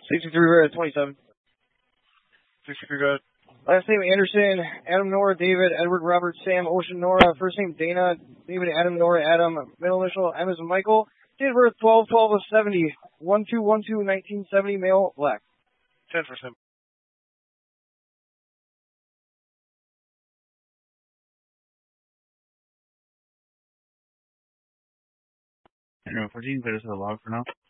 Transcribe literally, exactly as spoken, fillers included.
sixty-three red, twenty-seven. sixty-three red. Last name Anderson, Adam Nora, David, Edward, Robert, Sam, Ocean, Nora. First name Dana, David, Adam, Nora, Adam. Middle initial M is Michael. Date of birth twelve twelve of seventy. one two one two nineteen seventy, male, black. ten for Sam. And fourteen, clear this to the log for now.